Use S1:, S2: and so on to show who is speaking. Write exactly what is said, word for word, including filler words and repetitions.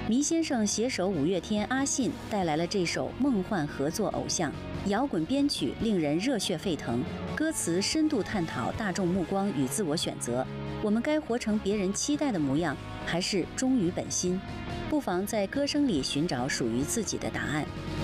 S1: 迷先生携手五月天阿信带来了这首梦幻合作偶像，摇滚编曲令人热血沸腾，歌词深度探讨大众目光与自我选择。我们该活成别人期待的模样，还是忠于本心？不妨在歌声里寻找属于自己的答案。